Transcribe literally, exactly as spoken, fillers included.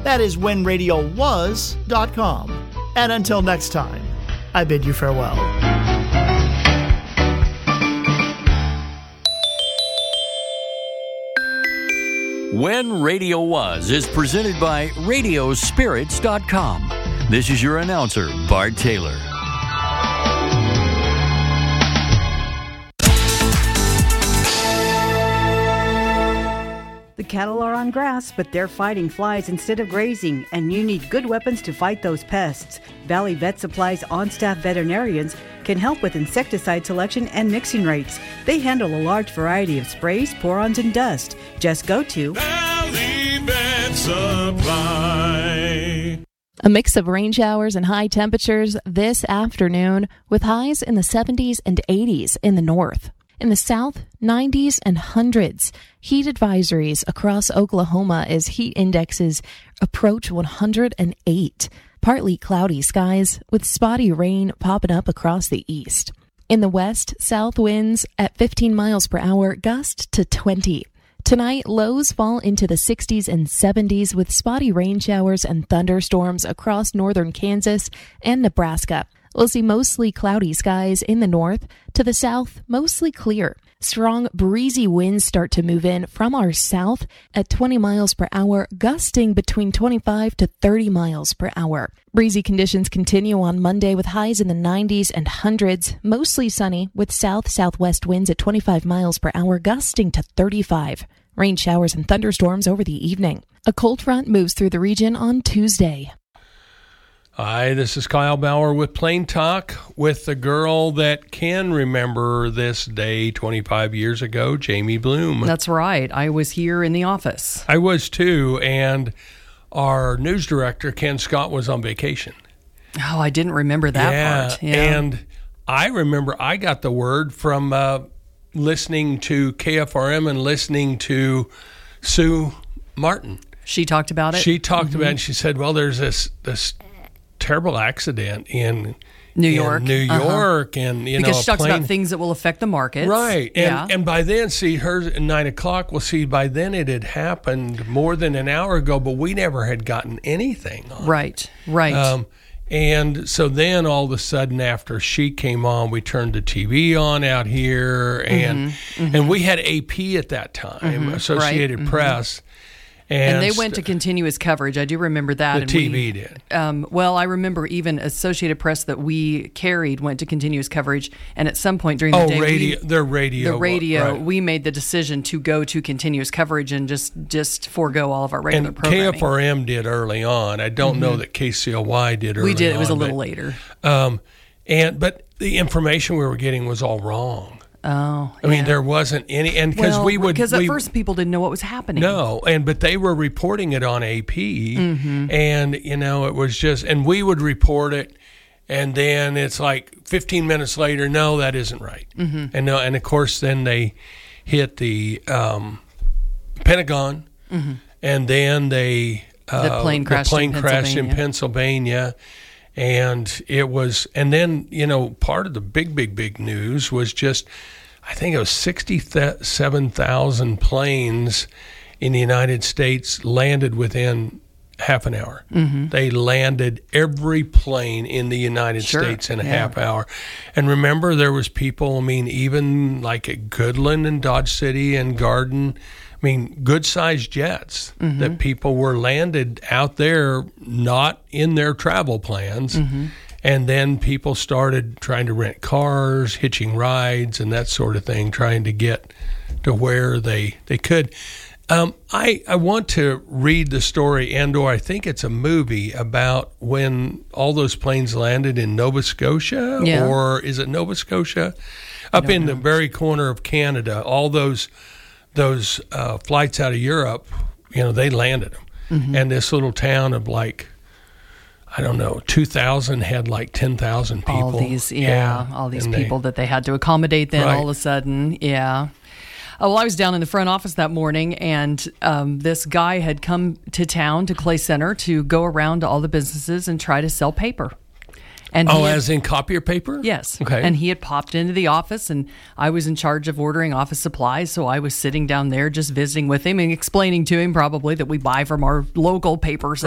That is when radio was dot com. And until next time, I bid you farewell. When Radio Was is presented by radio spirits dot com. This is your announcer, Bart Taylor. The cattle are on grass, but they're fighting flies instead of grazing, and you need good weapons to fight those pests. Valley Vet Supply's on-staff veterinarians can help with insecticide selection and mixing rates. They handle a large variety of sprays, pour-ons, and dust. Just go to Valley Vet Supply. A mix of rain showers and high temperatures this afternoon, with highs in the seventies and eighties in the north. In the south, nineties and hundreds. Heat advisories across Oklahoma as heat indexes approach one hundred eight. Partly cloudy skies with spotty rain popping up across the east. In the west, south winds at fifteen miles per hour, gust to twenty. Tonight, lows fall into the sixties and seventies with spotty rain showers and thunderstorms across northern Kansas and Nebraska. We'll see mostly cloudy skies in the north. To the south, mostly clear. Strong, breezy winds start to move in from our south at twenty miles per hour, gusting between twenty-five to thirty miles per hour. Breezy conditions continue on Monday with highs in the nineties and hundreds, mostly sunny with south-southwest winds at twenty-five miles per hour, gusting to thirty-five. Rain showers and thunderstorms over the evening. A cold front moves through the region on Tuesday. Hi, this is Kyle Bauer with Plain Talk with the girl that can remember this day twenty-five years ago, Jamie Bloom. That's right. I was here in the office. I was too, and our news director, Ken Scott, was on vacation. Oh, I didn't remember that yeah, part. Yeah, and I remember I got the word from uh, listening to K F R M and listening to Sue Martin. She talked about it? She talked mm-hmm. about it, and she said, well, there's this this terrible accident in New York, in New York, uh-huh. and you because know, she talks plane, about things that will affect the markets, right? And yeah. and by then, see, hers at nine o'clock. Well, see, by then it had happened more than an hour ago, but we never had gotten anything on right, it. right. Um, and so then all of a sudden, after she came on, we turned the T V on out here, and mm-hmm, mm-hmm. and we had A P at that time, mm-hmm, Associated right, Press. Mm-hmm. And, and they went to st- continuous coverage. I do remember that. The and T V we, did. Um, well, I remember even Associated Press that we carried went to continuous coverage. And at some point during the oh, day, radio, we, their radio, the radio, right. we made the decision to go to continuous coverage and just just forego all of our regular and programming. K F R M did early on. I don't mm-hmm. know that K C L Y did early on. We did. It was a on, little but, later. Um, and but the information we were getting was all wrong. Oh, I yeah. mean, there wasn't any, and because well, we would, because at we, first people didn't know what was happening. No, and but they were reporting it on A P, mm-hmm. and you know it was just, and we would report it, and then it's like fifteen minutes later, no, that isn't right, mm-hmm. and no, and of course then they hit the um, Pentagon, mm-hmm. and then they uh, the plane crashed, the plane in, crashed Pennsylvania. in Pennsylvania. And it was, and then, you know, part of the big, big, big news was just, I think it was sixty-seven thousand planes in the United States landed within half an hour. Mm-hmm. They landed every plane in the United sure. States in a yeah. half hour. And remember, there was people, I mean, even like at Goodland and Dodge City and Garden, I mean, good-sized jets mm-hmm. that people were landed out there, not in their travel plans. Mm-hmm. And then people started trying to rent cars, hitching rides, and that sort of thing, trying to get to where they, they could. Um, I, I want to read the story, and or I think it's a movie about when all those planes landed in Nova Scotia, yeah. or is it Nova Scotia? Up in know. the very corner of Canada, all those those uh, flights out of Europe, you know, they landed them. Mm-hmm. And this little town of like, I don't know, two thousand had like ten thousand people. All these, yeah, yeah. all these and people they, that they had to accommodate then right. all of a sudden, yeah. Oh, well, I was down in the front office that morning, and um, this guy had come to town, to Clay Center, to go around to all the businesses and try to sell paper. And oh, had, as in copier paper? Yes. Okay. And he had popped into the office, and I was in charge of ordering office supplies, so I was sitting down there just visiting with him and explaining to him probably that we buy from our local paper